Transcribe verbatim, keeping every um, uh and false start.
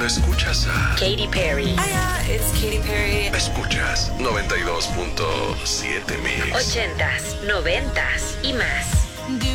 escuchas a Katy Perry. Hiya, it's Katy Perry. Escuchas noventa y dos punto siete Mix. Ochentas, noventas y más.